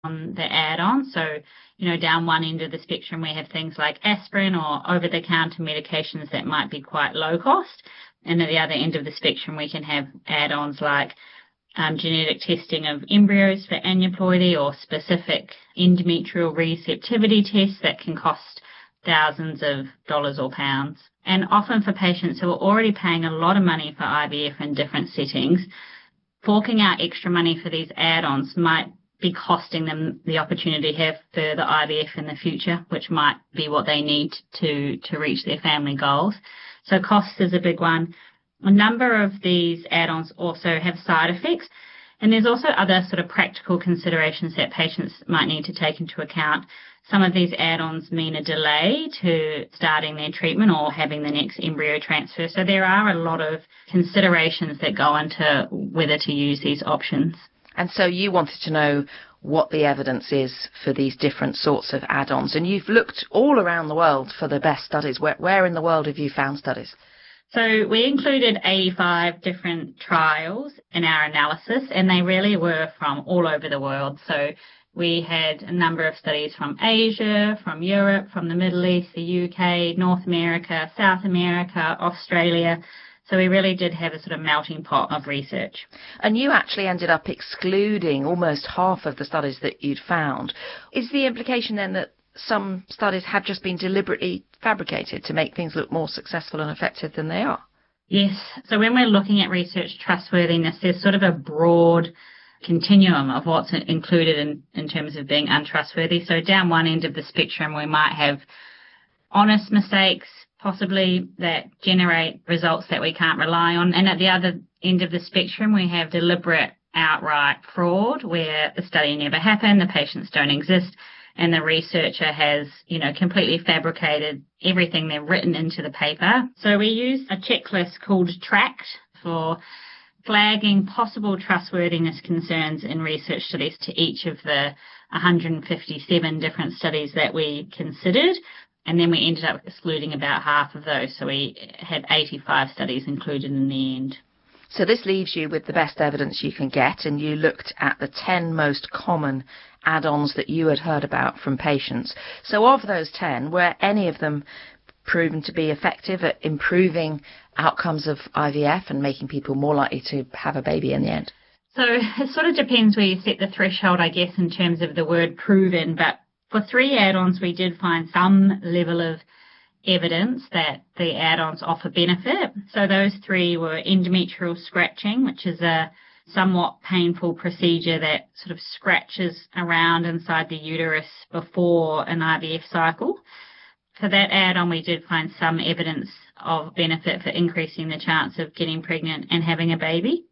on the add-on. So, down one end of the spectrum, we have things like aspirin or over-the-counter medications that might be quite low cost. And at the other end of the spectrum, we can have add-ons like genetic testing of embryos for aneuploidy or specific endometrial receptivity tests that can cost thousands of dollars or pounds. And often for patients who are already paying a lot of money for IVF in different settings, forking out extra money for these add-ons might be costing them the opportunity to have further IVF in the future, which might be what they need to reach their family goals. So cost is a big one. A number of these add-ons also have side effects, and there's also other sort of practical considerations that patients might need to take into account. Some of these add-ons mean a delay to starting their treatment or having the next embryo transfer. So there are a lot of considerations that go into whether to use these options. And so you wanted to know what the evidence is for these different sorts of add-ons. And you've looked all around the world for the best studies. Where in the world have you found studies? So we included 85 different trials in our analysis, and they really were from all over the world. So we had a number of studies from Asia, from Europe, from the Middle East, the UK, North America, South America, Australia. So we really did have a sort of melting pot of research. And you actually ended up excluding almost half of the studies that you'd found. Is the implication then that some studies have just been deliberately fabricated to make things look more successful and effective than they are? Yes. So when we're looking at research trustworthiness, there's sort of a broad continuum of what's included in terms of being untrustworthy. So down one end of the spectrum, we might have honest mistakes, possibly, that generate results that we can't rely on. And at the other end of the spectrum, we have deliberate outright fraud where the study never happened, the patients don't exist, and the researcher has, completely fabricated everything they've written into the paper. So we use a checklist called TRACT for flagging possible trustworthiness concerns in research studies to each of the 157 different studies that we considered. And then we ended up excluding about half of those. So we had 85 studies included in the end. So this leaves you with the best evidence you can get, and you looked at the 10 most common add-ons that you had heard about from patients. So of those 10, were any of them proven to be effective at improving outcomes of IVF and making people more likely to have a baby in the end? So it sort of depends where you set the threshold, I guess, in terms of the word proven. But for 3 add-ons, we did find some level of evidence that the add-ons offer benefit. So those 3 were endometrial scratching, which is a somewhat painful procedure that sort of scratches around inside the uterus before an IVF cycle. For that add-on, we did find some evidence of benefit for increasing the chance of getting pregnant and having a baby.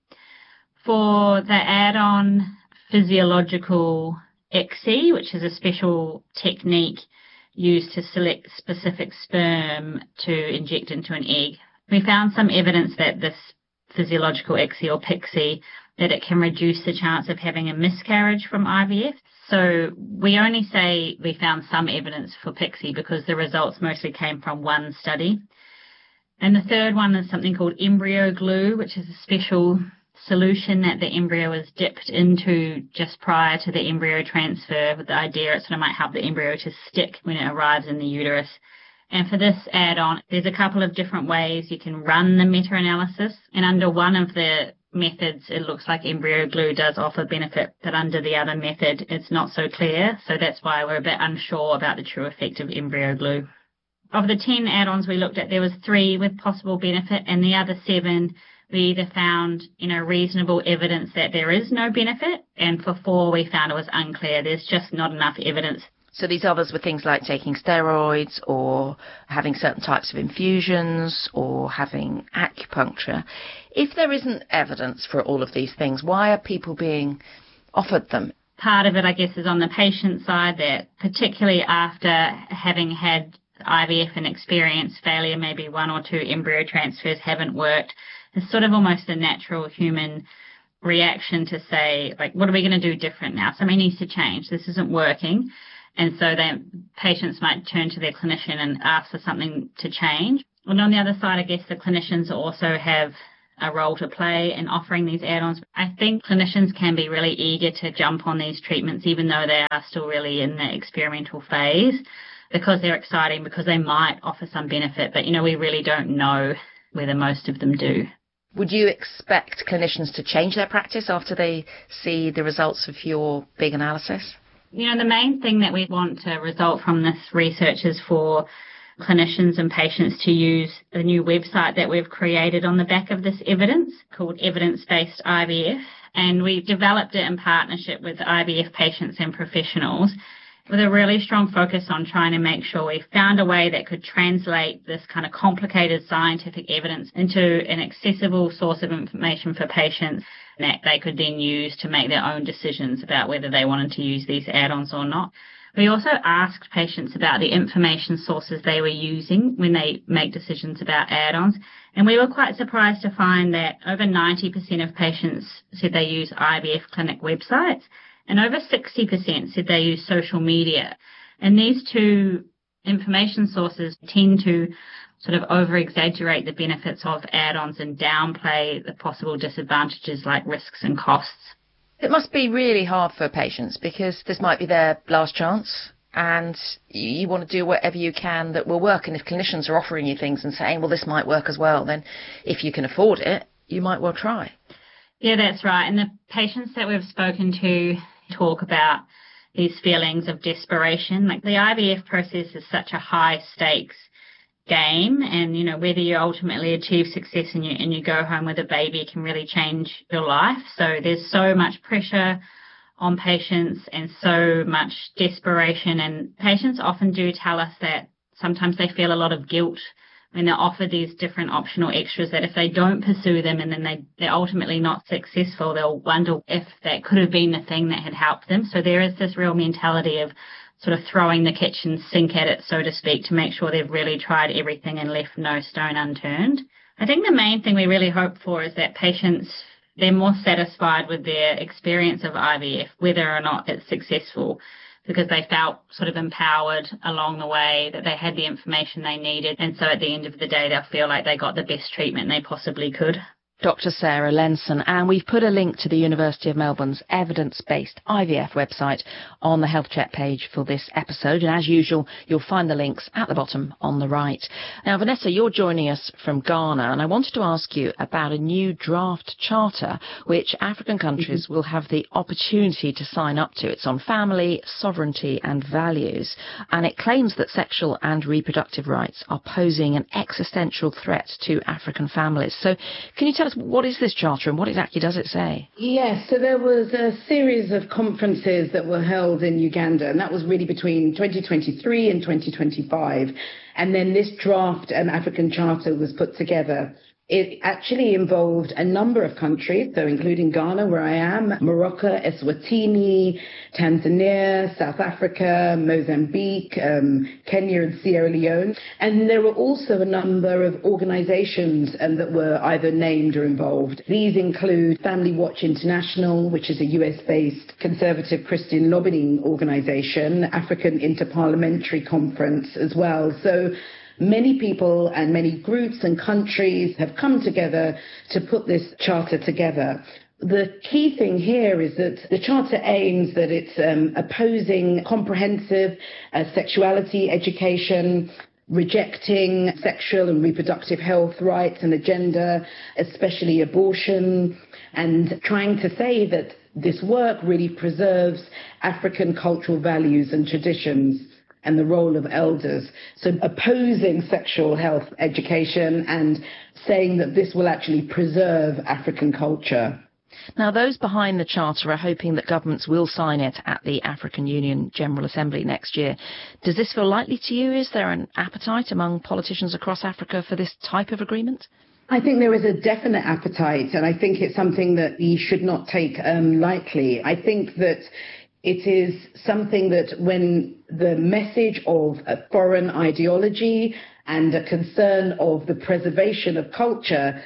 For the add-on physiological ICSI, which is a special technique used to select specific sperm to inject into an egg, we found some evidence that this physiological ICSI or PICSI, that it can reduce the chance of having a miscarriage from IVF. So we only say we found some evidence for PICSI because the results mostly came from one study. And the third one is something called embryo glue, which is a special solution that the embryo is dipped into just prior to the embryo transfer, with the idea it sort of might help the embryo to stick when it arrives in the uterus. And for this add-on, there's a couple of different ways you can run the meta-analysis. And under one of the methods, it looks like embryo glue does offer benefit, but under the other method, it's not so clear. So that's why we're a bit unsure about the true effect of embryo glue. Of the 10 add-ons we looked at, there was 3 with possible benefit, and the other 7 we either found, reasonable evidence that there is no benefit, and for 4 we found it was unclear. There's just not enough evidence. So these others were things like taking steroids or having certain types of infusions or having acupuncture. If there isn't evidence for all of these things, why are people being offered them? Part of it, I guess, is on the patient side, that particularly after having had IVF and experience failure, maybe 1 or 2 embryo transfers haven't worked, it's sort of almost a natural human reaction to say, like, what are we going to do different now? Something needs to change. This isn't working. And so then patients might turn to their clinician and ask for something to change. And on the other side, I guess the clinicians also have a role to play in offering these add-ons. I think clinicians can be really eager to jump on these treatments, even though they are still really in the experimental phase, because they're exciting, because they might offer some benefit. But, we really don't know whether most of them do. Would you expect clinicians to change their practice after they see the results of your big analysis? The main thing that we want to result from this research is for clinicians and patients to use a new website that we've created on the back of this evidence called Evidence-Based IVF. And we developed it in partnership with IVF patients and professionals, with a really strong focus on trying to make sure we found a way that could translate this kind of complicated scientific evidence into an accessible source of information for patients that they could then use to make their own decisions about whether they wanted to use these add-ons or not. We also asked patients about the information sources they were using when they make decisions about add-ons, and we were quite surprised to find that over 90% of patients said they use IVF clinic websites, and over 60% said they use social media. And these two information sources tend to sort of over-exaggerate the benefits of add-ons and downplay the possible disadvantages like risks and costs. It must be really hard for patients because this might be their last chance and you want to do whatever you can that will work. And if clinicians are offering you things and saying, well, this might work as well, then if you can afford it, you might well try. Yeah, that's right. And the patients that we've spoken to talk about these feelings of desperation. Like the IVF process is such a high stakes game, and whether you ultimately achieve success and you go home with a baby can really change your life. So there's so much pressure on patients and so much desperation, and patients often do tell us that sometimes they feel a lot of guilt when they're offered these different optional extras, that if they don't pursue them and then they're ultimately not successful, they'll wonder if that could have been the thing that had helped them. So there is this real mentality of sort of throwing the kitchen sink at it, so to speak, to make sure they've really tried everything and left no stone unturned. I think the main thing we really hope for is that patients, they're more satisfied with their experience of IVF, whether or not it's successful, because they felt sort of empowered along the way, that they had the information they needed. And so at the end of the day, they'll feel like they got the best treatment they possibly could. Dr. Sarah Lenson, and we've put a link to the University of Melbourne's evidence-based IVF website on the Health Check page for this episode, and as usual you'll find the links at the bottom on the right. Now Vanessa, you're joining us from Ghana, and I wanted to ask you about a new draft charter which African countries will have the opportunity to sign up to. It's on family, sovereignty and values, and it claims that sexual and reproductive rights are posing an existential threat to African families. So can you tell us, what is this charter and what exactly does it say? Yes, so there was a series of conferences that were held in Uganda, and that was really between 2023 and 2025. And then this draft African Charter was put together. It actually involved a number of countries, so including Ghana, where I am, Morocco, Eswatini, Tanzania, South Africa, Mozambique, Kenya and Sierra Leone. And there were also a number of organizations that were either named or involved. These include Family Watch International, which is a US-based conservative Christian lobbying organization, African Interparliamentary Conference as well. So many people and many groups and countries have come together to put this charter together. The key thing here is that the charter aims that it's opposing comprehensive sexuality education, rejecting sexual and reproductive health rights and agenda, especially abortion, and trying to say that this work really preserves African cultural values and traditions and the role of elders. So opposing sexual health education and saying that this will actually preserve African culture. Now, those behind the Charter are hoping that governments will sign it at the African Union General Assembly next year. Does this feel likely to you? Is there an appetite among politicians across Africa for this type of agreement? I think there is a definite appetite, and I think it's something that we should not take lightly. I think that it is something that when the message of a foreign ideology and a concern of the preservation of culture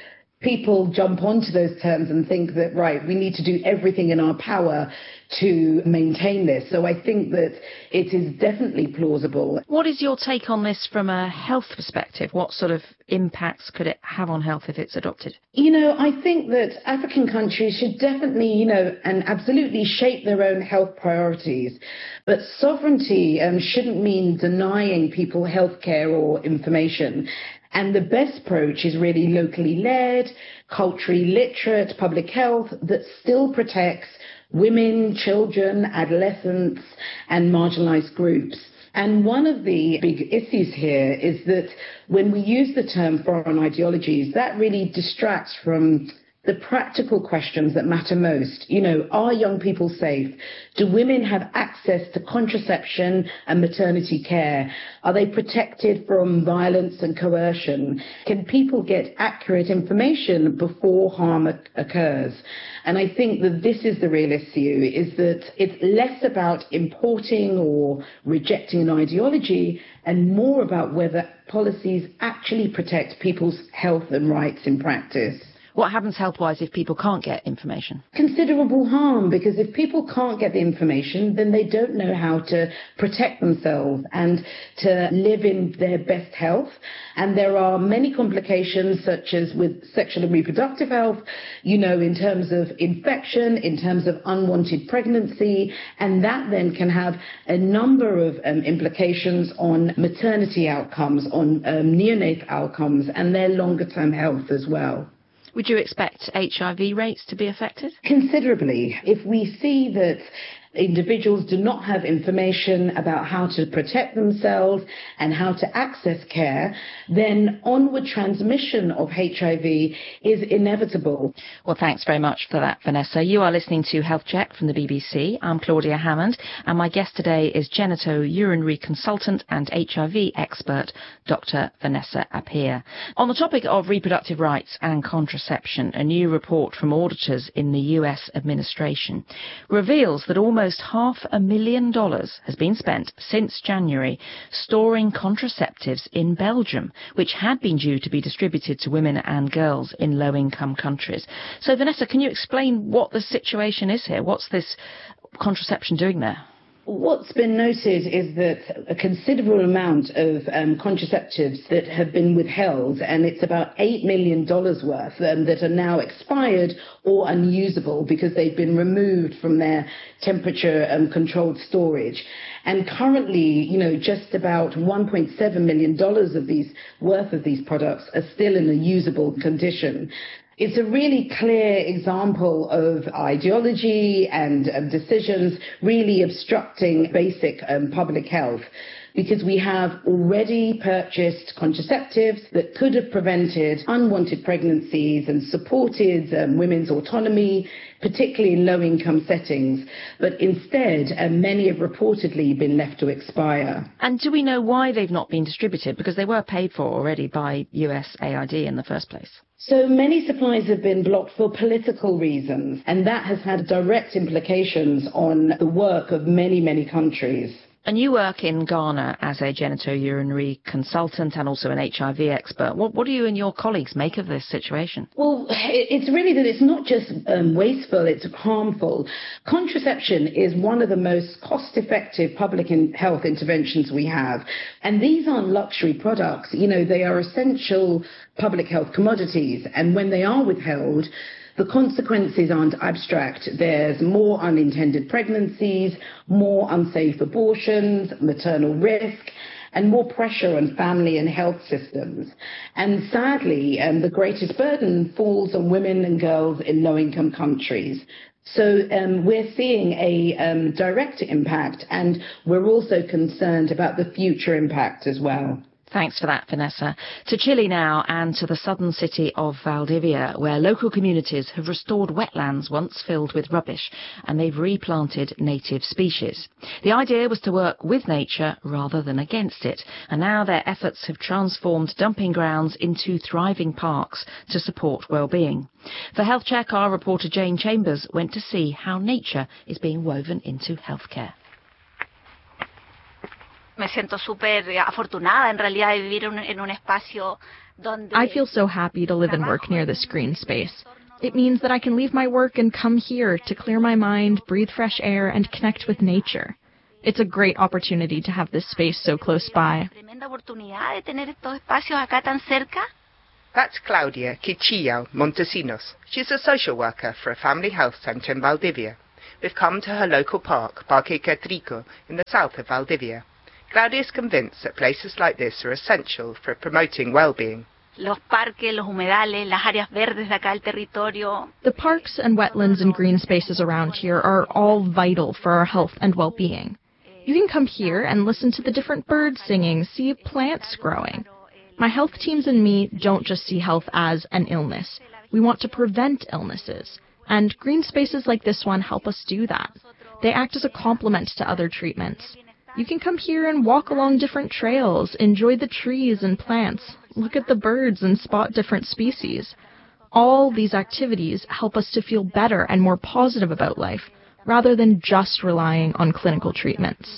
people jump onto those terms and think that, right, we need to do everything in our power to maintain this. So I think that it is definitely plausible. What is your take on this from a health perspective? What sort of impacts could it have on health if it's adopted? I think that African countries should definitely, and absolutely shape their own health priorities. But sovereignty shouldn't mean denying people healthcare or information. And the best approach is really locally led, culturally literate public health that still protects women, children, adolescents, and marginalized groups. And one of the big issues here is that when we use the term foreign ideologies, that really distracts from the practical questions that matter most. Are young people safe? Do women have access to contraception and maternity care? Are they protected from violence and coercion? Can people get accurate information before harm occurs? And I think that this is the real issue, is that it's less about importing or rejecting an ideology and more about whether policies actually protect people's health and rights in practice. What happens health-wise if people can't get information? Considerable harm, because if people can't get the information, then they don't know how to protect themselves and to live in their best health. And there are many complications, such as with sexual and reproductive health, in terms of infection, in terms of unwanted pregnancy, and that then can have a number of implications on maternity outcomes, on neonatal outcomes, and their longer-term health as well. Would you expect HIV rates to be affected? Considerably. If we see that individuals do not have information about how to protect themselves and how to access care, then onward transmission of HIV is inevitable. Well, thanks very much for that, Vanessa. You are listening to Health Check from the BBC. I'm Claudia Hammond, and my guest today is genitourinary consultant and HIV expert, Dr. Vanessa Appiah. On the topic of reproductive rights and contraception, a new report from auditors in the US administration reveals that almost $500,000 has been spent since January storing contraceptives in Belgium, which had been due to be distributed to women and girls in low-income countries. So, Vanessa, can you explain what the situation is here? What's this contraception doing there? What's been noted is that a considerable amount of contraceptives that have been withheld, and it's about $8 million worth, that are now expired or unusable because they've been removed from their temperature-controlled storage. And currently, just about $1.7 million of these worth of these products are still in a usable condition. It's a really clear example of ideology and decisions really obstructing basic public health, because we have already purchased contraceptives that could have prevented unwanted pregnancies and supported women's autonomy, particularly in low-income settings. But instead, many have reportedly been left to expire. And do we know why they've not been distributed? Because they were paid for already by USAID in the first place. So many supplies have been blocked for political reasons, and that has had direct implications on the work of many, many countries. And you work in Ghana as a genitourinary consultant and also an HIV expert. What do you and your colleagues make of this situation? Well, it's really that it's not just wasteful, it's harmful. Contraception is one of the most cost-effective public health interventions we have. And these aren't luxury products. They are essential public health commodities. And when they are withheld, the consequences aren't abstract. There's more unintended pregnancies, more unsafe abortions, maternal risk, and more pressure on family and health systems. And sadly, the greatest burden falls on women and girls in low-income countries. So we're seeing a direct impact, and we're also concerned about the future impact as well. Thanks for that, Vanessa. To Chile now, and to the southern city of Valdivia, where local communities have restored wetlands once filled with rubbish, and they've replanted native species. The idea was to work with nature rather than against it, and now their efforts have transformed dumping grounds into thriving parks to support well-being. For Health Check, our reporter Jane Chambers went to see how nature is being woven into healthcare. Me siento súper afortunada en realidad de vivir en un espacio donde... I feel so happy to live and work near this green space. It means that I can leave my work and come here to clear my mind, breathe fresh air, and connect with nature. It's a great opportunity to have this space so close by. Tremenda oportunidad de tener estos espacios acá tan cerca. That's Claudia Quichillo Montesinos. She's a social worker for a family health centre in Valdivia. We've come to her local park, Parque Catrico, in the south of Valdivia. Claudia is convinced that places like this are essential for promoting well-being. Los parques, los humedales, las áreas verdes de acá del territorio. The parks and wetlands and green spaces around here are all vital for our health and well-being. You can come here and listen to the different birds singing, see plants growing. My health teams and me don't just see health as an illness. We want to prevent illnesses. And green spaces like this one help us do that. They act as a complement to other treatments. You can come here and walk along different trails, enjoy the trees and plants, look at the birds and spot different species. All these activities help us to feel better and more positive about life, rather than just relying on clinical treatments.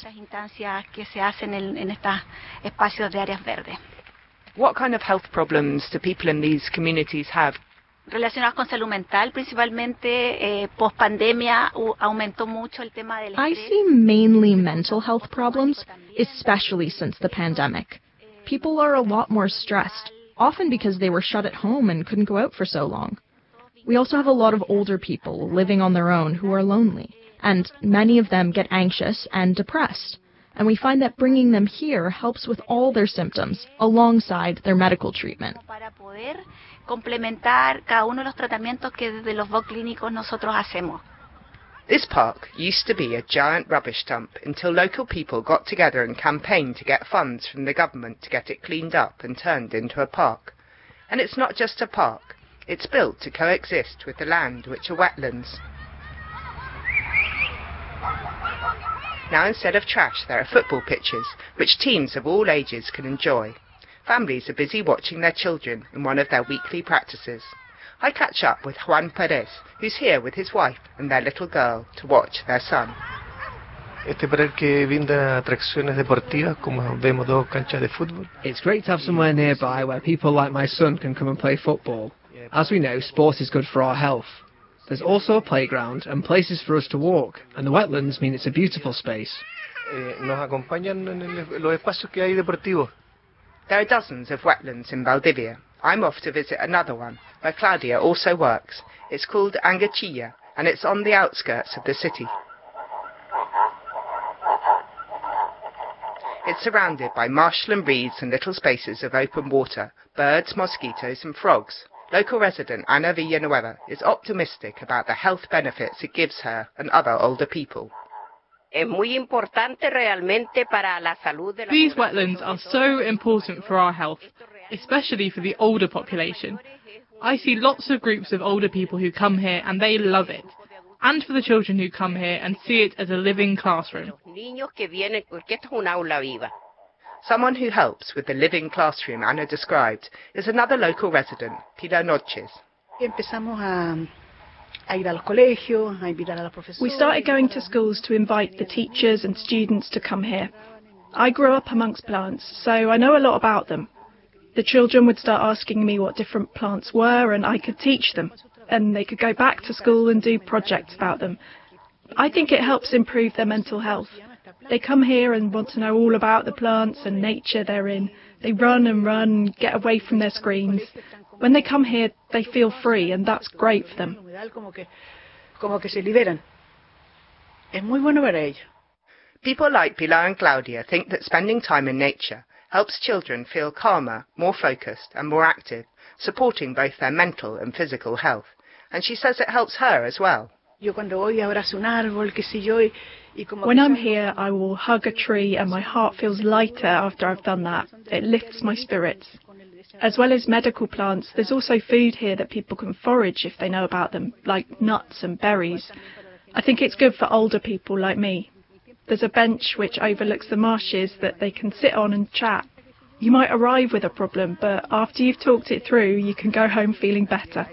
What kind of health problems do people in these communities have? Relacionados con salud mental, principalmente post-pandemia, aumentó mucho el tema del estrés. I see mainly mental health problems, especially since the pandemic. People are a lot more stressed, often because they were shut at home and couldn't go out for so long. We also have a lot of older people living on their own who are lonely, and many of them get anxious and depressed. And we find that bringing them here helps with all their symptoms, alongside their medical treatment. Para poder complementar cada uno de los tratamientos que desde los VOC clínicos nosotros hacemos. This park used to be a giant rubbish dump until local people got together and campaigned to get funds from the government to get it cleaned up and turned into a park. And it's not just a park. It's built to coexist with the land, which are wetlands. Now instead of trash, there are football pitches, which teams of all ages can enjoy. Families are busy watching their children in one of their weekly practices. I catch up with Juan Perez, who's here with his wife and their little girl to watch their son. Este parque brinda atracciones deportivas, como vemos dos canchas de fútbol. It's great to have somewhere nearby where people like my son can come and play football. As we know, sport is good for our health. There's also a playground and places for us to walk, and the wetlands mean it's a beautiful space. Nos acompañan en los espacios que hay deportivos. There are dozens of wetlands in Valdivia. I'm off to visit another one, where Claudia also works. It's called Angachilla, and it's on the outskirts of the city. It's surrounded by marshland reeds and little spaces of open water, birds, mosquitoes and frogs. Local resident Ana Villanueva is optimistic about the health benefits it gives her and other older people. These wetlands are so important for our health, especially for the older population. I see lots of groups of older people who come here and they love it, and for the children who come here and see it as a living classroom. Someone wwho helps with the living classroom Anna described is another local resident, Pilar Noches. We started going to schools to invite the teachers and students to come here. I grew up amongst plants, so I know a lot about them. The children would start asking me what different plants were, and I could teach them, and they could go back to school and do projects about them. I think it helps improve their mental health. They come here and want to know all about the plants and nature they're in. They run and run, get away from their screens. When they come here, they feel free, and that's great for them. People like Pilar and Claudia think that spending time in nature helps children feel calmer, more focused and more active, supporting both their mental and physical health. And she says it helps her as well. When I'm here, I will hug a tree and my heart feels lighter after I've done that. It lifts my spirits. As well as medical plants, there's also food here that people can forage if they know about them, like nuts and berries. I think it's good for older people like me. There's a bench which overlooks the marshes that they can sit on and chat. You might arrive with a problem, but after you've talked it through, you can go home feeling better.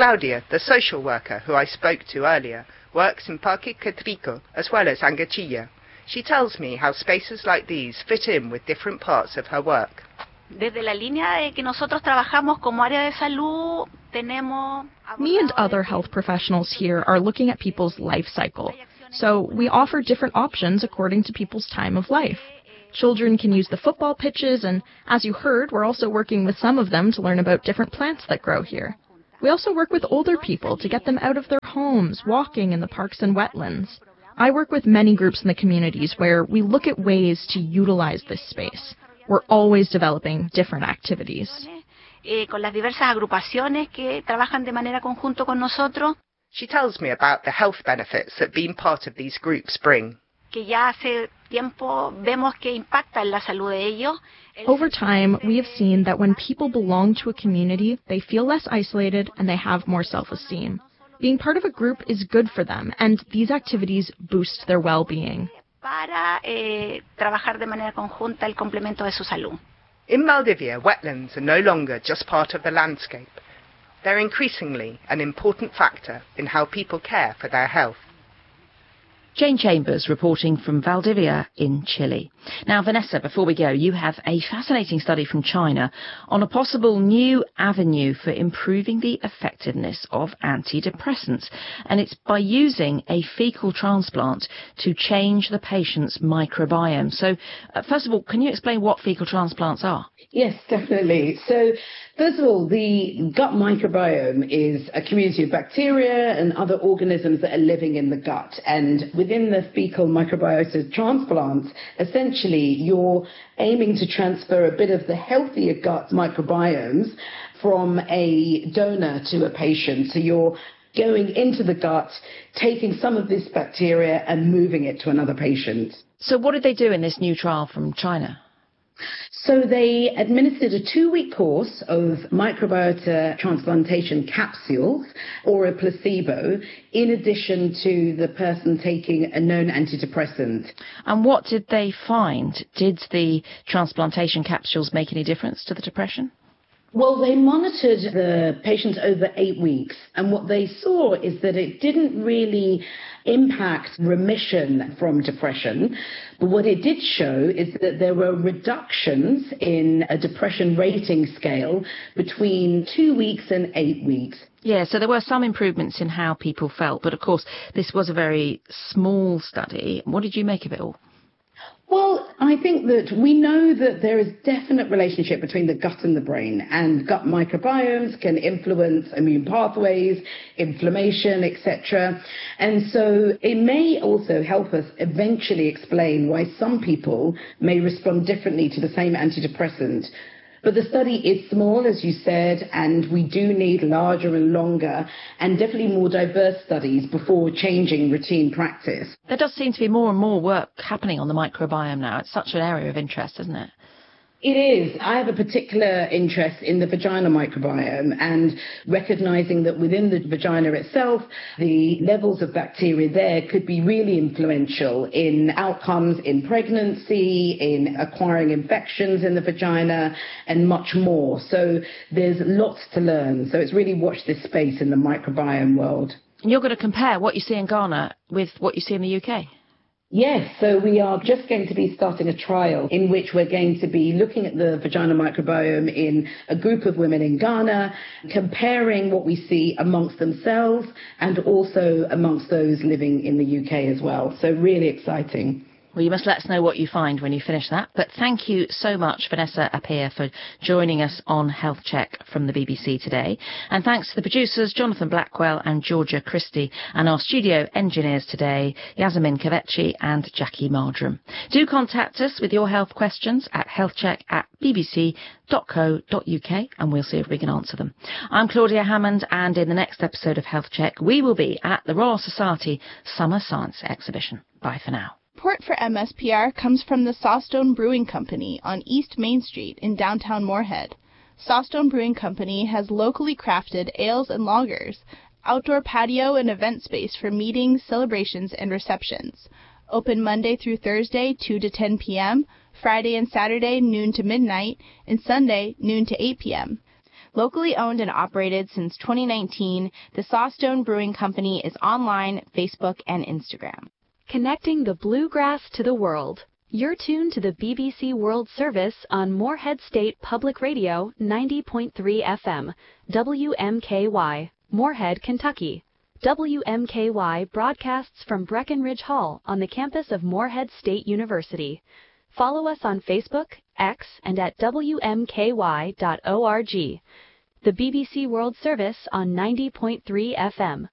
Claudia, the social worker who I spoke to earlier, works in Parque Catrico as well as Angachilla. She tells me how spaces like these fit in with different parts of her work. Desde la línea de que nosotros trabajamos como área de salud, tenemos... Me and other health professionals here are looking at people's life cycle. So we offer different options according to people's time of life. Children can use the football pitches, and as you heard, we're also working with some of them to learn about different plants that grow here. We also work with older people to get them out of their homes, walking in the parks and wetlands. I work with many groups in the communities where we look at ways to utilize this space. We're always developing different activities. Con las diversas agrupaciones que trabajan de manera conjunto con nosotros. She tells me about the health benefits that being part of these groups bring. Que ya hace tiempo vemos que impacta en la salud de ellos. Over time, we have seen that when people belong to a community, they feel less isolated and they have more self-esteem. Being part of a group is good for them, and these activities boost their well-being. Para trabajar de manera conjunta el complemento de su salud. In Maldivia, wetlands are no longer just part of the landscape. They're increasingly an important factor in how people care for their health. Jane Chambers reporting from Valdivia in Chile. Now, Vanessa, before we go, you have a fascinating study from China on a possible new avenue for improving the effectiveness of antidepressants. And it's by using a fecal transplant to change the patient's microbiome. So, first of all, can you explain what fecal transplants are? Yes, definitely. So, first of all, the gut microbiome is a community of bacteria and other organisms that are living in the gut. And within the fecal microbiota transplants, essentially you're aiming to transfer a bit of the healthier gut microbiomes from a donor to a patient. So you're going into the gut, taking some of this bacteria and moving it to another patient. So what did they do in this new trial from China? So they administered a 2-week course of microbiota transplantation capsules or a placebo in addition to the person taking a known antidepressant. And what did they find? Did the transplantation capsules make any difference to the depression? Well, they monitored the patients over 8 weeks, and what they saw is that it didn't really impact remission from depression, but what it did show is that there were reductions in a depression rating scale between 2 weeks and 8 weeks. Yeah, so there were some improvements in how people felt, but of course this was a very small study. What did you make of it all? Well, I think that we know that there is definite relationship between the gut and the brain, and gut microbiomes can influence immune pathways, inflammation, etc. And so it may also help us eventually explain why some people may respond differently to the same antidepressant. But the study is small, as you said, and we do need larger and longer and definitely more diverse studies before changing routine practice. There does seem to be more and more work happening on the microbiome now. It's such an area of interest, isn't it? It is. I have a particular interest in the vagina microbiome and recognizing that within the vagina itself, the levels of bacteria there could be really influential in outcomes in pregnancy, in acquiring infections in the vagina, and much more. So there's lots to learn. So it's really watch this space in the microbiome world. And you're going to compare what you see in Ghana with what you see in the UK? Yes, so we are just going to be starting a trial in which we're going to be looking at the vagina microbiome in a group of women in Ghana, comparing what we see amongst themselves and also amongst those living in the UK as well. So really exciting. Well, you must let us know what you find when you finish that. But thank you so much, Vanessa Appiah, for joining us on Health Check from the BBC today. And thanks to the producers, Jonathan Blackwell and Georgia Christie, and our studio engineers today, Yasemin Kavechi and Jackie Mardram. Do contact us with your health questions at healthcheck@bbc.co.uk, and we'll see if we can answer them. I'm Claudia Hammond, and in the next episode of Health Check, we will be at the Royal Society Summer Science Exhibition. Bye for now. Support for MSPR comes from the Sawstone Brewing Company on East Main Street in downtown Moorhead. Sawstone Brewing Company has locally crafted ales and lagers, outdoor patio and event space for meetings, celebrations, and receptions. Open Monday through Thursday, 2 to 10 p.m., Friday and Saturday, noon to midnight, and Sunday, noon to 8 p.m. Locally owned and operated since 2019, the Sawstone Brewing Company is online, Facebook, and Instagram. Connecting the bluegrass to the world. You're tuned to the BBC World Service on Morehead State Public Radio 90.3 FM, WMKY, Morehead, Kentucky. WMKY broadcasts from Breckenridge Hall on the campus of Morehead State University. Follow us on Facebook, X, and at WMKY.org. The BBC World Service on 90.3 FM.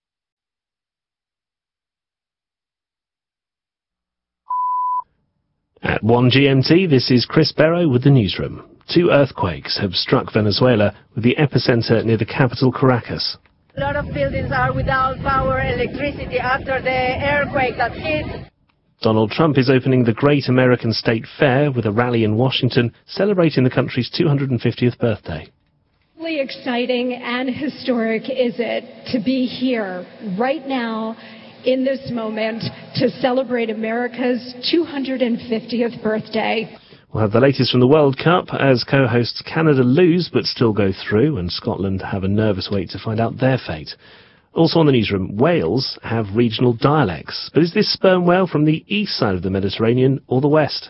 At 1 GMT, this is Chris Barrow with the newsroom. 2 earthquakes have struck Venezuela, with the epicenter near the capital, Caracas. A lot of buildings are without power, electricity after the earthquake that hit. Donald Trump is opening the Great American State Fair with a rally in Washington celebrating the country's 250th birthday. Really exciting and historic is it to be here right now in this moment to celebrate America's 250th birthday. We'll have the latest from the World Cup as co-hosts Canada lose but still go through, and Scotland have a nervous wait to find out their fate. Also on the newsroom, Wales have regional dialects. But is this sperm whale from the east side of the Mediterranean or the west?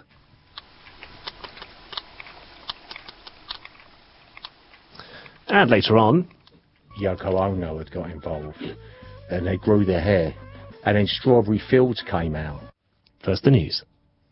And later on, Yoko Ono had got involved, and they grew their hair. And then Strawberry Fields came out. First the news.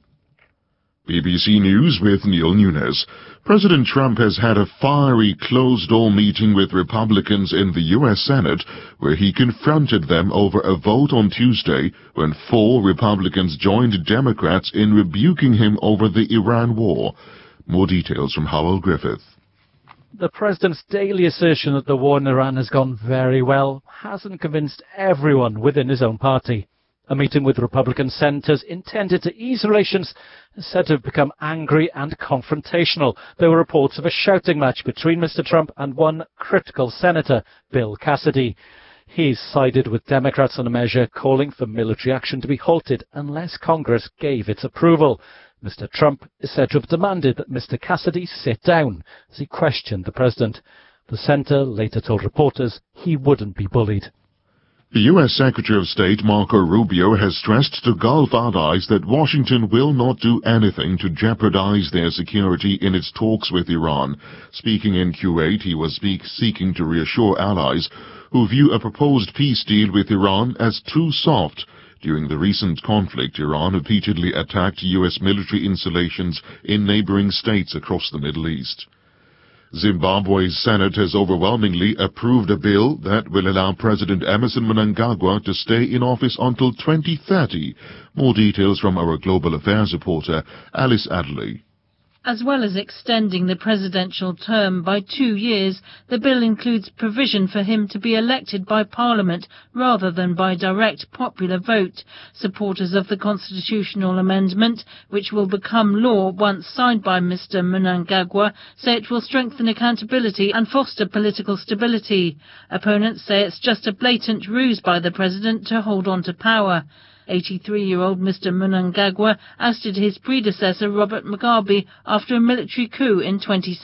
BBC News with Neil Nunes. President Trump has had a fiery closed-door meeting with Republicans in the U.S. Senate, where he confronted them over a vote on Tuesday when 4 Republicans joined Democrats in rebuking him over the Iran war. More details from Howell Griffith. The president's daily assertion that the war in Iran has gone very well hasn't convinced everyone within his own party. A meeting with Republican senators intended to ease relations is said to have become angry and confrontational. There were reports of a shouting match between Mr. Trump and one critical senator, Bill Cassidy. He's sided with Democrats on a measure calling for military action to be halted unless Congress gave its approval. Mr. Trump is said to have demanded that Mr. Cassidy sit down as he questioned the president. The senator later told reporters he wouldn't be bullied. The U.S. Secretary of State Marco Rubio has stressed to Gulf allies that Washington will not do anything to jeopardize their security in its talks with Iran. Speaking in Kuwait, he was seeking to reassure allies who view a proposed peace deal with Iran as too soft. During the recent conflict, Iran repeatedly attacked U.S. military installations in neighboring states across the Middle East. Zimbabwe's Senate has overwhelmingly approved a bill that will allow President Emmerson Mnangagwa to stay in office until 2030. More details from our Global Affairs reporter, Alice Adley. As well as extending the presidential term by 2 years, the bill includes provision for him to be elected by Parliament rather than by direct popular vote. Supporters of the constitutional amendment, which will become law once signed by Mr. Mnangagwa, say it will strengthen accountability and foster political stability. Opponents say it's just a blatant ruse by the president to hold on to power. 83-year-old Mr. Mnangagwa ousted his predecessor Robert Mugabe after a military coup in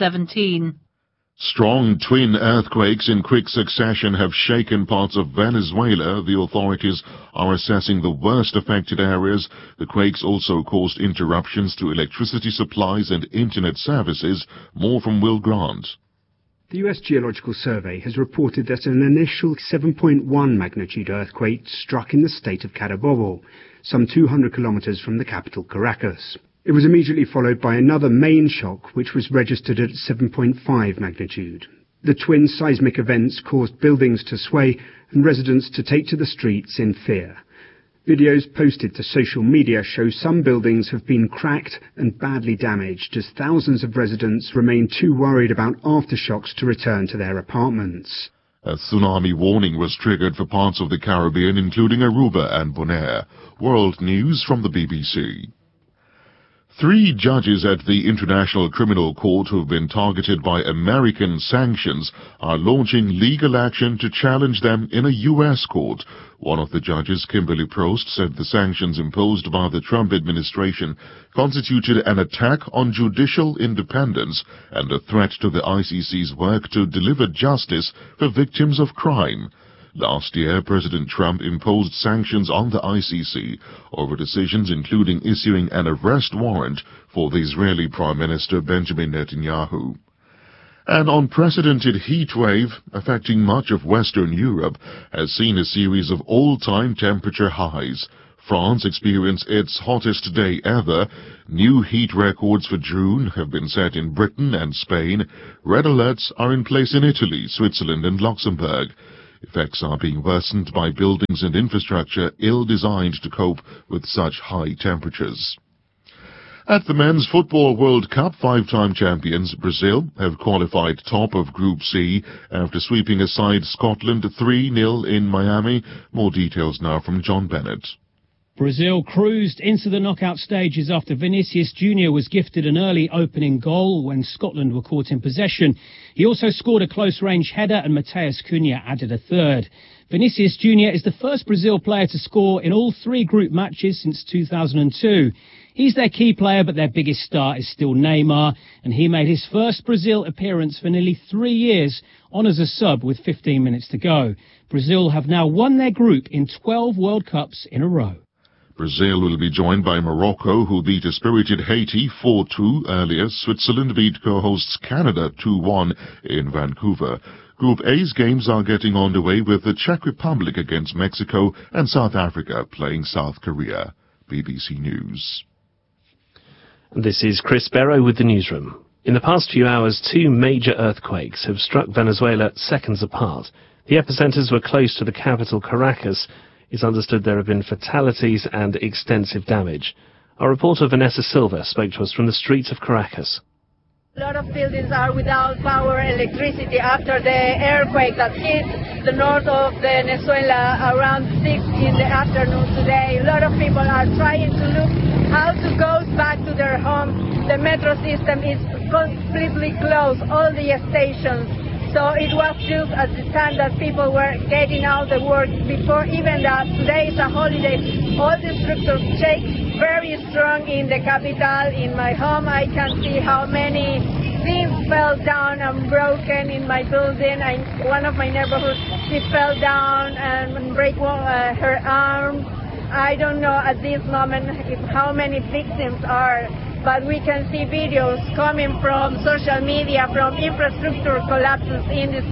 2017. Strong twin earthquakes in quick succession have shaken parts of Venezuela. The authorities are assessing the worst affected areas. The quakes also caused interruptions to electricity supplies and internet services. More from Will Grant. The U.S. Geological Survey has reported that an initial 7.1 magnitude earthquake struck in the state of Carabobo, some 200 kilometers from the capital Caracas. It was immediately followed by another main shock, which was registered at 7.5 magnitude. The twin seismic events caused buildings to sway and residents to take to the streets in fear. Videos posted to social media show some buildings have been cracked and badly damaged as thousands of residents remain too worried about aftershocks to return to their apartments. A tsunami warning was triggered for parts of the Caribbean, including Aruba and Bonaire. World News from the BBC. 3 judges at the International Criminal Court who have been targeted by American sanctions are launching legal action to challenge them in a U.S. court. One of the judges, Kimberly Prost, said the sanctions imposed by the Trump administration constituted an attack on judicial independence and a threat to the ICC's work to deliver justice for victims of crime. Last year, President Trump imposed sanctions on the ICC over decisions including issuing an arrest warrant for the Israeli Prime Minister Benjamin Netanyahu. An unprecedented heat wave affecting much of Western Europe has seen a series of all-time temperature highs. France experienced its hottest day ever. New heat records for June have been set in Britain and Spain. Red alerts are in place in Italy, Switzerland and Luxembourg. Effects are being worsened by buildings and infrastructure ill-designed to cope with such high temperatures. At the Men's Football World Cup, 5-time champions Brazil have qualified top of Group C after sweeping aside Scotland 3-0 in Miami. More details now from John Bennett. Brazil cruised into the knockout stages after Vinicius Jr. was gifted an early opening goal when Scotland were caught in possession. He also scored a close-range header and Matheus Cunha added a third. Vinicius Jr. is the first Brazil player to score in all 3 group matches since 2002. He's their key player, but their biggest star is still Neymar, and he made his first Brazil appearance for nearly 3 years, on as a sub with 15 minutes to go. Brazil have now won their group in 12 World Cups in a row. Brazil will be joined by Morocco, who beat a spirited Haiti 4-2 earlier. Switzerland beat co-hosts Canada 2-1 in Vancouver. Group A's games are getting underway with the Czech Republic against Mexico and South Africa playing South Korea. BBC News. This is Chris Barrow with the newsroom. In the past few hours, 2 major earthquakes have struck Venezuela seconds apart. The epicenters were close to the capital, Caracas. It's understood there have been fatalities and extensive damage. Our reporter Vanessa Silva spoke to us from the streets of Caracas. A lot of buildings are without power, electricity after the earthquake that hit the north of Venezuela around 6 in the afternoon today. A lot of people are trying to look how to go back to their homes. The metro system is completely closed, all the stations. So it was just at the time that people were getting out the work before even that. Today is a holiday. All the structures shake very strong in the capital. In my home I can see how many things fell down and broken in my building. One of my neighborhoods, she fell down and broke her arm. I don't know at this moment how many victims are, but we can see videos coming from social media, from infrastructure collapses in the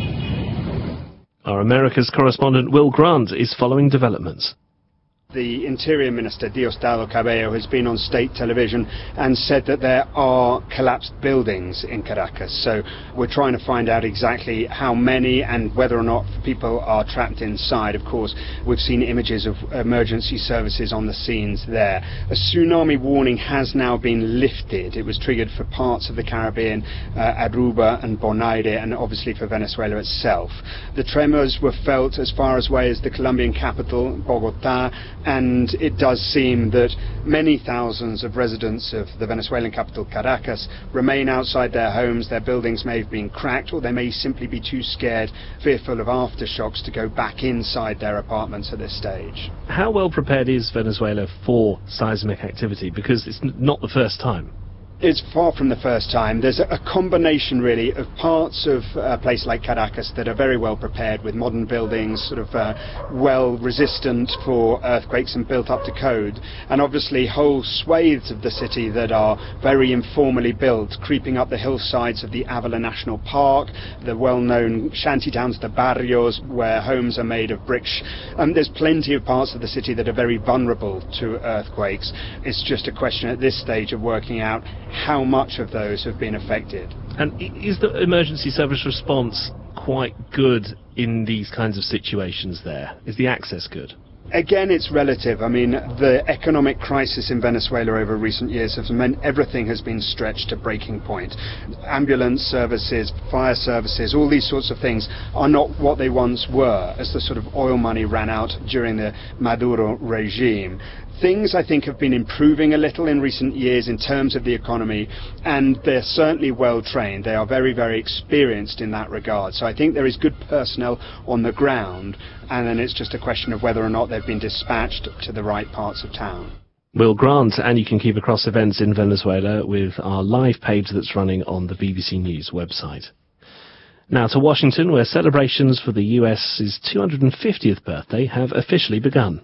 city. Our America's correspondent Will Grant is following developments. The Interior Minister, Diosdado Cabello, has been on state television and said that there are collapsed buildings in Caracas. So we're trying to find out exactly how many and whether or not people are trapped inside. Of course, we've seen images of emergency services on the scenes there. A tsunami warning has now been lifted. It was triggered for parts of the Caribbean, Aruba and Bonaire, and obviously for Venezuela itself. The tremors were felt as far away as the Colombian capital, Bogotá, and it does seem that many thousands of residents of the Venezuelan capital, Caracas, remain outside their homes. Their buildings may have been cracked, or they may simply be too scared, fearful of aftershocks, to go back inside their apartments at this stage. How well prepared is Venezuela for seismic activity? Because it's not the first time. It's far from the first time. There's a combination, really, of parts of a place like Caracas that are very well prepared with modern buildings, sort of well resistant for earthquakes and built up to code, and obviously whole swathes of the city that are very informally built, creeping up the hillsides of the Avila National Park, the well-known shanty towns, the barrios, where homes are made of bricks. There's plenty of parts of the city that are very vulnerable to earthquakes. It's just a question at this stage of working out how much of those have been affected. And is the emergency service response quite good in these kinds of situations there? Is the access good? Again, it's relative. I mean, the economic crisis in Venezuela over recent years has meant everything has been stretched to breaking point. Ambulance services, fire services, all these sorts of things are not what they once were as the sort of oil money ran out during the Maduro regime. Things, I think, have been improving a little in recent years in terms of the economy, and they're certainly well trained. They are very, very experienced in that regard. So I think there is good personnel on the ground, and then it's just a question of whether or not they've been dispatched to the right parts of town. Will Grant, and you can keep across events in Venezuela with our live page that's running on the BBC News website. Now to Washington, where celebrations for the US's 250th birthday have officially begun.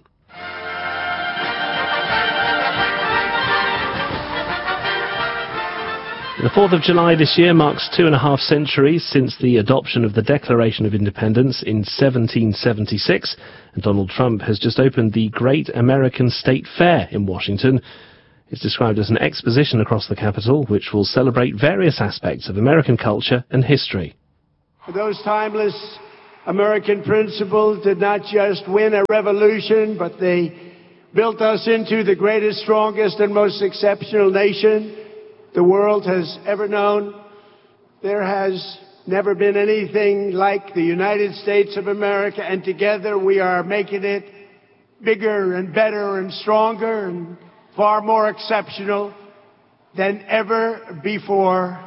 The 4th of July this year marks 2.5 centuries since the adoption of the Declaration of Independence in 1776, and Donald Trump has just opened the Great American State Fair in Washington. It's described as an exposition across the Capitol, which will celebrate various aspects of American culture and history. Those timeless American principles did not just win a revolution, but they built us into the greatest, strongest, and most exceptional nation the world has ever known. There has never been anything like the United States of America, and together we are making it bigger and better and stronger and far more exceptional than ever before.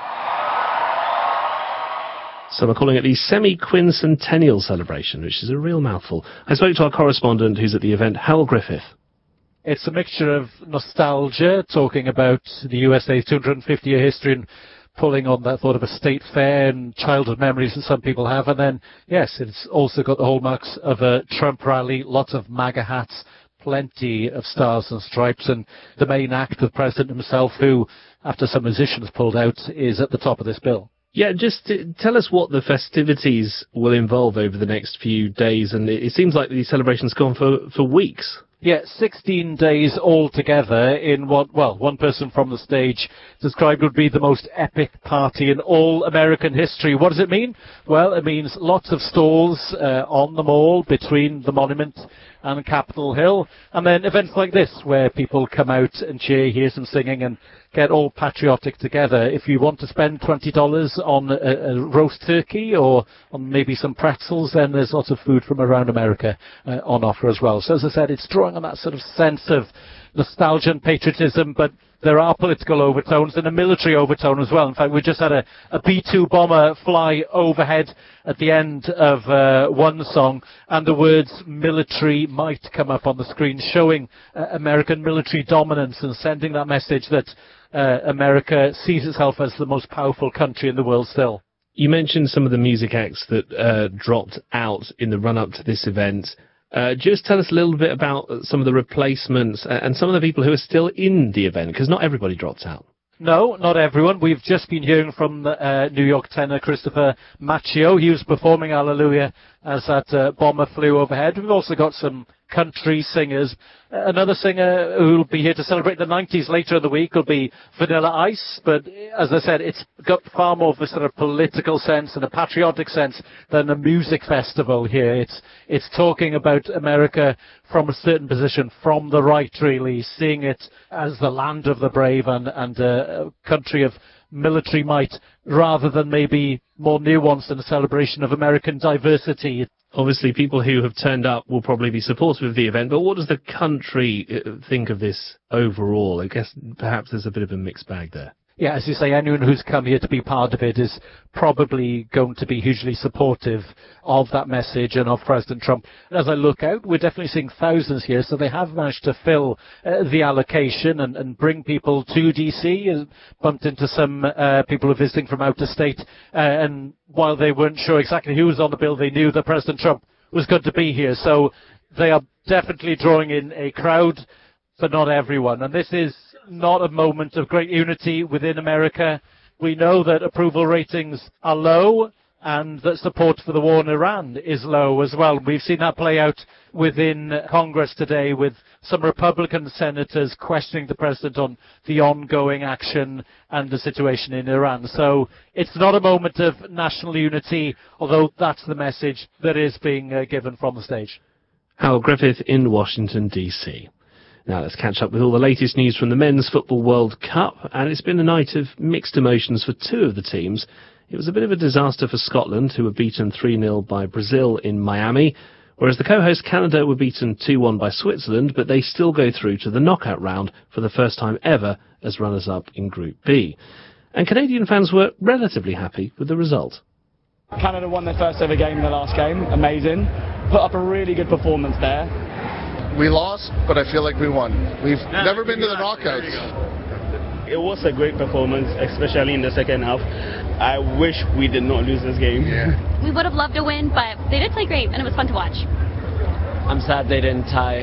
Some are calling it the semi-quincentennial celebration, which is a real mouthful. I spoke to our correspondent who's at the event, Hal Griffith. It's a mixture of nostalgia, talking about the USA's 250-year history and pulling on that thought of a state fair and childhood memories that some people have. And then, yes, it's also got the hallmarks of a Trump rally, lots of MAGA hats, plenty of stars and stripes, and the main act, the president himself, who, after some musicians pulled out, is at the top of this bill. Yeah, just tell us what the festivities will involve over the next few days. And it seems like these celebrations go on for weeks. Yeah, 16 days altogether in what, well, one person from the stage described would be the most epic party in all American history. What does it mean? Well, it means lots of stalls on the mall between the Monument and Capitol Hill, and then events like this where people come out and cheer, hear some singing, and get all patriotic together. If you want to spend $20 on a roast turkey or on maybe some pretzels, then there's lots of food from around America on offer as well. So as I said, it's drawing on that sort of sense of nostalgia and patriotism, but there are political overtones and a military overtone as well. In fact, we just had a B-2 bomber fly overhead at the end of one song, and the words military might come up on the screen, showing American military dominance and sending that message that America sees itself as the most powerful country in the world still. You mentioned some of the music acts that dropped out in the run-up to this event. Just tell us a little bit about some of the replacements and some of the people who are still in the event, because not everybody dropped out. No, not everyone. We've just been hearing from the New York tenor Christopher Macchio. He was performing Hallelujah as that bomber flew overhead. We've also got some country singers. Another singer who will be here to celebrate the 90s later in the week will be Vanilla Ice, but as I said, it's got far more of a sort of political sense and a patriotic sense than a music festival here. It's talking about America from a certain position, from the right really, seeing it as the land of the brave and a country of military might, rather than maybe more nuanced in a celebration of American diversity. Obviously, people who have turned up will probably be supportive of the event, but what does the country think of this overall? I guess perhaps there's a bit of a mixed bag there. Yeah, as you say, anyone who's come here to be part of it is probably going to be hugely supportive of that message and of President Trump. And as I look out, we're definitely seeing thousands here, so they have managed to fill the allocation and bring people to D.C. and bumped into some people who are visiting from out of state. And while they weren't sure exactly who was on the bill, they knew that President Trump was going to be here. So they are definitely drawing in a crowd, but not everyone. And this is not a moment of great unity within America. We know that approval ratings are low and that support for the war in Iran is low as well. We've seen that play out within Congress today with some Republican senators questioning the president on the ongoing action and the situation in Iran. So it's not a moment of national unity, although that's the message that is being given from the stage. Howell Griffith in Washington, D.C. Now let's catch up with all the latest news from the Men's Football World Cup, and it's been a night of mixed emotions for two of the teams. It was a bit of a disaster for Scotland, who were beaten 3-0 by Brazil in Miami, whereas the co-host Canada were beaten 2-1 by Switzerland, but they still go through to the knockout round for the first time ever as runners-up in Group B. And Canadian fans were relatively happy with the result. Canada won their first ever game in the last game, amazing. Put up a really good performance there. We lost, but I feel like we won. We've never been to the knockouts. It was a great performance, especially in the second half. I wish we did not lose this game. Yeah. We would have loved to win, but they did play great, and it was fun to watch. I'm sad they didn't tie.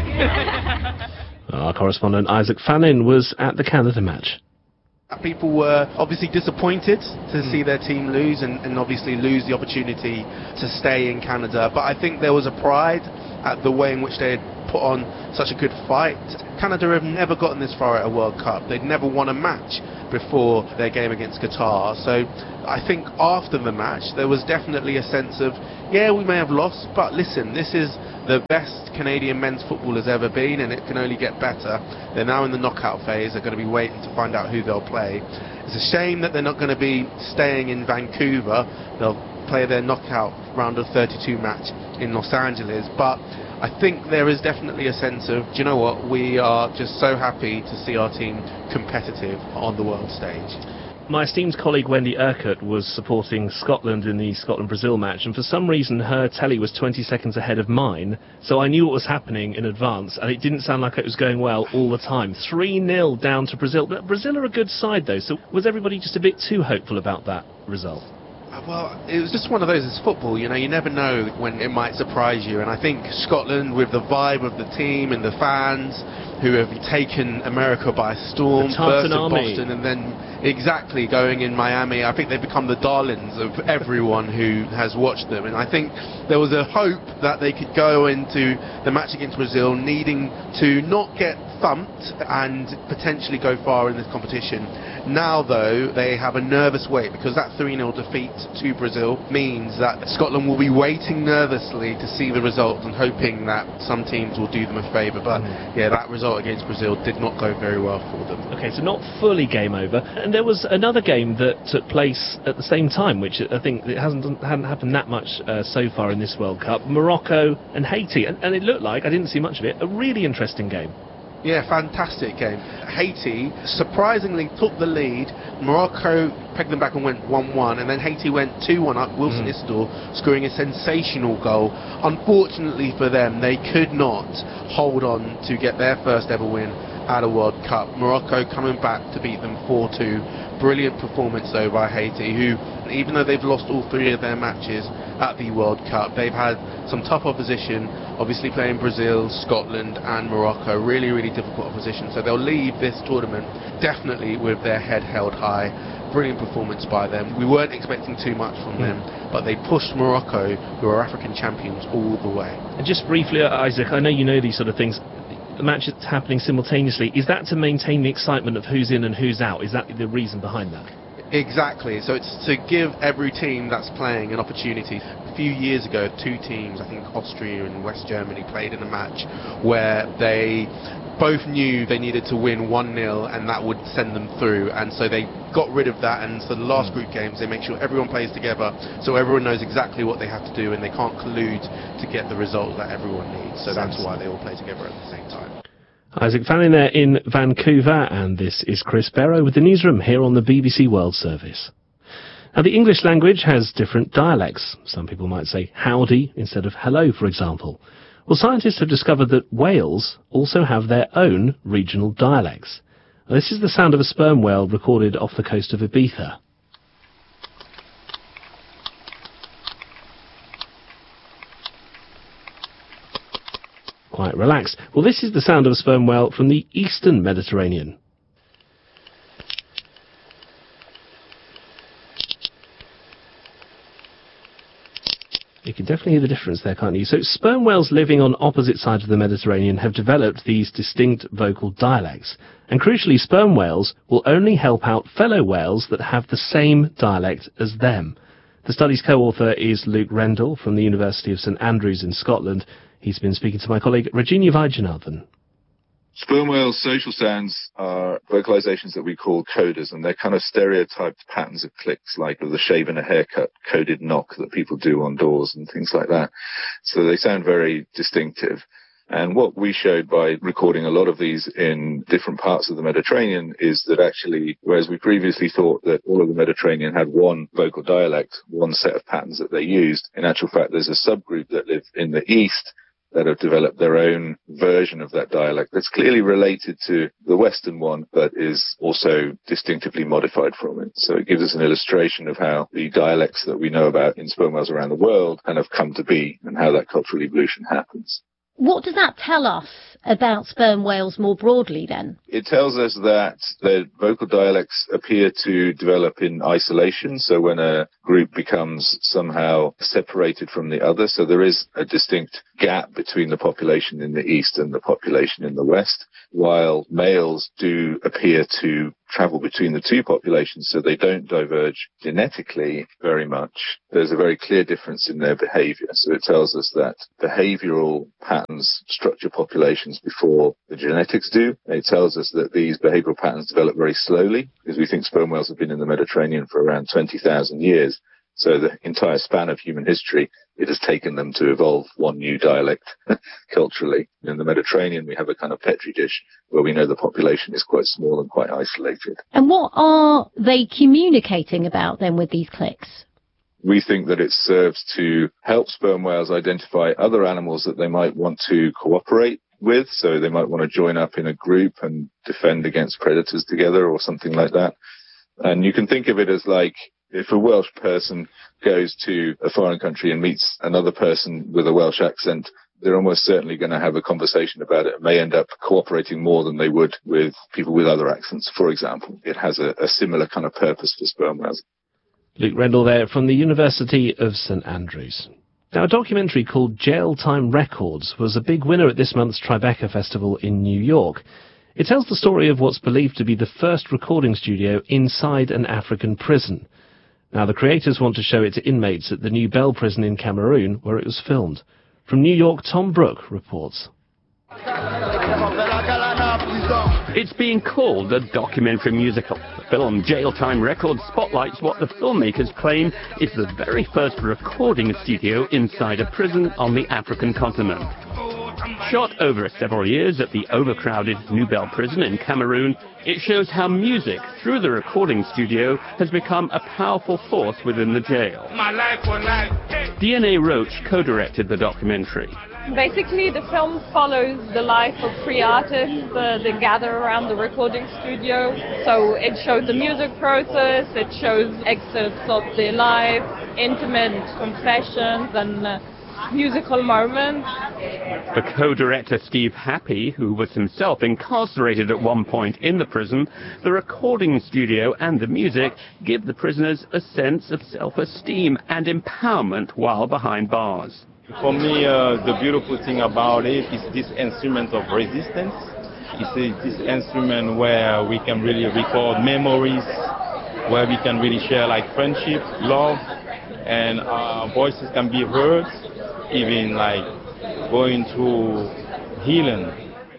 Our correspondent Isaac Fannin was at the Canada match. People were obviously disappointed to see their team lose and obviously lose the opportunity to stay in Canada. But I think there was a pride at the way in which they had put on such a good fight. Canada have never gotten this far at a World Cup. They'd never won a match before their game against Qatar. So I think after the match there was definitely a sense of, yeah, we may have lost, but listen, this is the best Canadian men's football has ever been, and it can only get better. They're now in the knockout phase. They're going to be waiting to find out who they'll play. It's a shame that they're not going to be staying in Vancouver. They'll play their knockout round of 32 match in Los Angeles, but I think there is definitely a sense of, do you know what, we are just so happy to see our team competitive on the world stage. My esteemed colleague Wendy Urquhart was supporting Scotland in the Scotland-Brazil match, and for some reason her telly was 20 seconds ahead of mine, so I knew what was happening in advance, and it didn't sound like it was going well all the time. 3-0 down to Brazil. But Brazil are a good side, though, so was everybody just a bit too hopeful about that result? Well, it was just one of those, it's football, you know, you never know when it might surprise you, and I think Scotland, with the vibe of the team and the fans who have taken America by storm, first in Boston and then exactly going in Miami, I think they've become the darlings of everyone who has watched them, and I think there was a hope that they could go into the match against Brazil needing to not get thumped and potentially go far in this competition. Now, though, they have a nervous wait because that 3-0 defeat to Brazil means that Scotland will be waiting nervously to see the result and hoping that some teams will do them a favour. But yeah, that result against Brazil did not go very well for them. Okay, so not fully game over. And there was another game that took place at the same time, which I think it hadn't happened that much so far in this World Cup. Morocco and Haiti, and it looked like, I didn't see much of it, a really interesting game. Yeah, fantastic game. Haiti surprisingly took the lead. Morocco pegged them back and went 1-1, and then Haiti went 2-1 up. Wilson Isidore scoring a sensational goal. Unfortunately for them, they could not hold on to get their first ever win at a World Cup. Morocco coming back to beat them 4-2. Brilliant performance though by Haiti, who, even though they've lost all three of their matches at the World Cup, they've had some tough opposition, obviously playing Brazil, Scotland and Morocco, really, really difficult opposition, so they'll leave this tournament definitely with their head held high. Brilliant performance by them. We weren't expecting too much from them, but they pushed Morocco, who are African champions, all the way. And just briefly, Isaac, I know you know these sort of things. The match is happening simultaneously. Is that to maintain the excitement of who's in and who's out? Is that the reason behind that? Exactly. So it's to give every team that's playing an opportunity. A few years ago, two teams, I think Austria and West Germany, played in a match where they both knew they needed to win 1-0 and that would send them through, and so they got rid of that, and so the last group games they make sure everyone plays together so everyone knows exactly what they have to do and they can't collude to get the result that everyone needs, so that's why they all play together at the same time. Isaac Fannin there in Vancouver, and this is Chris Barrow with the newsroom here on the BBC World Service. Now, the English language has different dialects. Some people might say howdy instead of hello, for example. Well, scientists have discovered that whales also have their own regional dialects. Now, this is the sound of a sperm whale recorded off the coast of Ibiza. Quite relaxed. Well, this is the sound of a sperm whale from the eastern Mediterranean. You can definitely hear the difference there, can't you? So sperm whales living on opposite sides of the Mediterranean have developed these distinct vocal dialects. And crucially, sperm whales will only help out fellow whales that have the same dialect as them. The study's co-author is Luke Rendell from the University of St Andrews in Scotland. He's been speaking to my colleague Regina Vaidyanathan. Sperm whales' social sounds are vocalizations that we call coders, and they're kind of stereotyped patterns of clicks, like the shave and a haircut coded knock that people do on doors and things like that. So they sound very distinctive. And what we showed by recording a lot of these in different parts of the Mediterranean is that actually, whereas we previously thought that all of the Mediterranean had one vocal dialect, one set of patterns that they used, in actual fact there's a subgroup that live in the east that have developed their own version of that dialect that's clearly related to the Western one, but is also distinctively modified from it. So it gives us an illustration of how the dialects that we know about in sperm whales around the world kind of come to be and how that cultural evolution happens. What does that tell us about sperm whales more broadly then? It tells us that the vocal dialects appear to develop in isolation, so when a group becomes somehow separated from the other, so there is a distinct gap between the population in the east and the population in the west, while males do appear to travel between the two populations, so they don't diverge genetically very much. There's a very clear difference in their behavior, so it tells us that behavioral patterns structure populations before the genetics do. It tells us that these behavioral patterns develop very slowly, because we think sperm whales have been in the Mediterranean for around 20,000 years. So the entire span of human history, it has taken them to evolve one new dialect culturally. In the Mediterranean, we have a kind of petri dish where we know the population is quite small and quite isolated. And what are they communicating about then with these clicks? We think that it serves to help sperm whales identify other animals that they might want to cooperate with. So they might want to join up in a group and defend against predators together or something like that. And you can think of it as like, if a Welsh person goes to a foreign country and meets another person with a Welsh accent, they're almost certainly going to have a conversation about it and may end up cooperating more than they would with people with other accents, for example. It has a similar kind of purpose for sperm whales. Luke Rendell there from the University of St Andrews. Now, a documentary called Jail Time Records was a big winner at this month's Tribeca Festival in New York. It tells the story of what's believed to be the first recording studio inside an African prison. Now, the creators want to show it to inmates at the New Bell prison in Cameroon, where it was filmed. From New York, Tom Brooke reports. It's being called a documentary musical. The film Jail Time Records spotlights what the filmmakers claim is the very first recording studio inside a prison on the African continent. Shot over several years at the overcrowded New Bell prison in Cameroon, it shows how music, through the recording studio, has become a powerful force within the jail. DNA Roach co-directed the documentary. Basically, the film follows the life of three artists that gather around the recording studio. So it shows the music process, it shows excerpts of their life, intimate confessions and musical moments. The co-director Steve Happy, who was himself incarcerated at one point in the prison, the recording studio and the music give the prisoners a sense of self-esteem and empowerment while behind bars. For me, the beautiful thing about it is this instrument of resistance. It's this instrument where we can really record memories, where we can really share like friendship, love, and our voices can be heard, even like going through healing.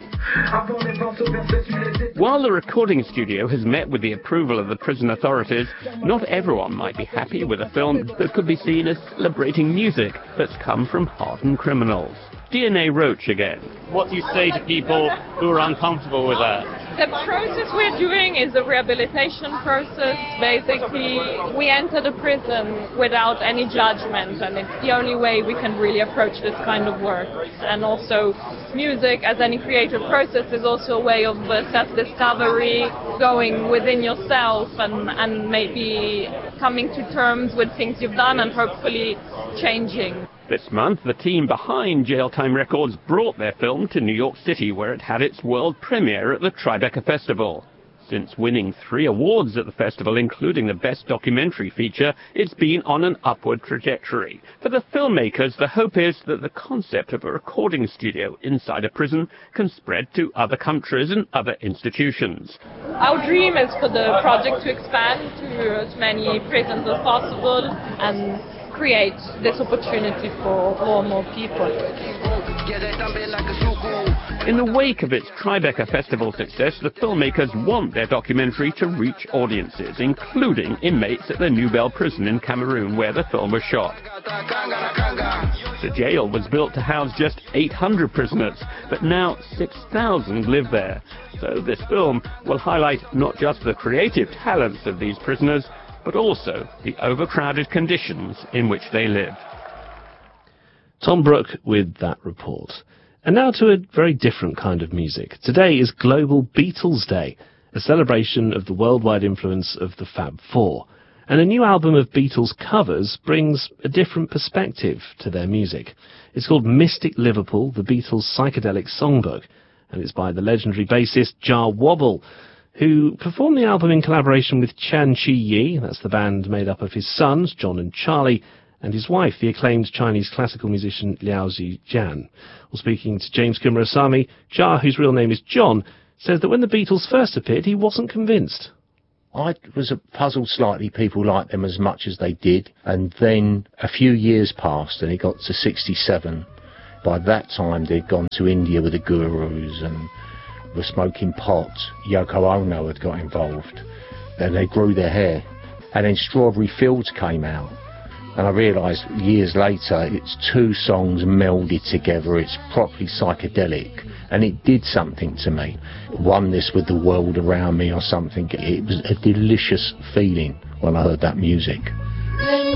While the recording studio has met with the approval of the prison authorities, not everyone might be happy with a film that could be seen as celebrating music that's come from hardened criminals. DNA Roach again. What do you say to people who are uncomfortable with that? The process we're doing is a rehabilitation process. Basically, we enter the prison without any judgment, and it's the only way we can really approach this kind of work. And also, music, as any creative process, is also a way of self-discovery, going within yourself and maybe coming to terms with things you've done and hopefully changing. This month, the team behind Jail Time Records brought their film to New York City, where it had its world premiere at the Tribeca Festival. Since winning 3 awards at the festival, including the Best Documentary Feature, it's been on an upward trajectory. For the filmmakers, the hope is that the concept of a recording studio inside a prison can spread to other countries and other institutions. Our dream is for the project to expand to as many prisons as possible and create this opportunity for more and more people. In the wake of its Tribeca Festival success, the filmmakers want their documentary to reach audiences, including inmates at the Nouvelle prison in Cameroon, where the film was shot. The jail was built to house just 800 prisoners, but now 6,000 live there. So this film will highlight not just the creative talents of these prisoners, but also the overcrowded conditions in which they live. Tom Brooke with that report. And now to a very different kind of music. Today is Global Beatles Day, a celebration of the worldwide influence of the Fab Four. And a new album of Beatles covers brings a different perspective to their music. It's called Mystic Liverpool, the Beatles' psychedelic songbook, and it's by the legendary bassist Jah Wobble, who performed the album in collaboration with Chan Chi Yi, that's the band made up of his sons, John and Charlie, and his wife, the acclaimed Chinese classical musician Liao Zijian. Well, speaking to James Kumarasamy, Jah, whose real name is John, says that when the Beatles first appeared, he wasn't convinced. I was puzzled slightly people liked them as much as they did, and then a few years passed and it got to 67. By that time they'd gone to India with the Gurus and were smoking pot. Yoko Ono had got involved, and they grew their hair. And then Strawberry Fields came out, and I realised years later it's 2 songs melded together. It's properly psychedelic, and it did something to me. Oneness with the world around me or something. It was a delicious feeling when I heard that music.